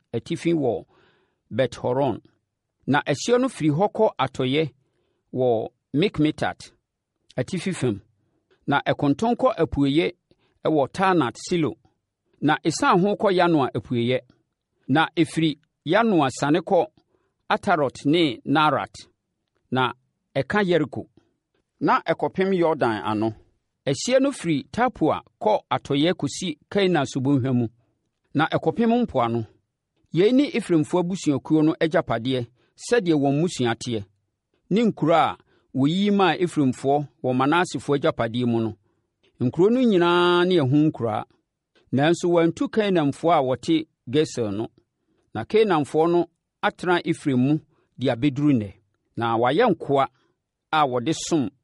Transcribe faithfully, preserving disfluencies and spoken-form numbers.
atifi wɔ Bet-Horon. Na ɛhyeɛ no firi hɔ kɔ atɔeɛ wɔ Mikmetat, atifi fam. Na ɛkontɔn kɔ apueeɛ wɔ Taanat Silo. Na ɛsiane ho kɔ Yanoa apueeɛ. Na ɛfiri Yanoa sane kɔ Atarot ne Narat. Na ɛka Yeriko. Na ɛkɔpem Yordan ano. Ɛhyeɛ no firi Tapua kɔ atɔeɛ kɔsi Kana subɔnhwa mu. Na ɛkɔpem mpoano. Yei ne Efraimfoɔ abusuakuo no agyapadeɛ sɛdeɛ wɔn mmusua teɛ, ne nkuro a wɔyiyi maa Efraimfoɔ wɔ Manasefoɔ agyapadeɛ mu no. Nkuro no nyinaa ne ɛho nkuraa. Nanso wɔantu Kanaanfoɔ a wɔte Geser no. Na Kanaanfoɔ no atena Efraim mu de abɛduru nnɛ. Na wɔayɛ nkoa a wɔde som